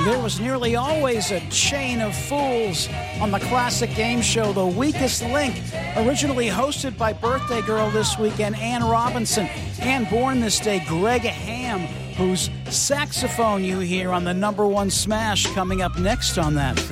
There was nearly always a chain of fools on the classic game show, The Weakest Link, originally hosted by birthday girl this weekend, Ann Robinson, and born this day, Greg Ham, whose saxophone you hear on the number one smash coming up next on that.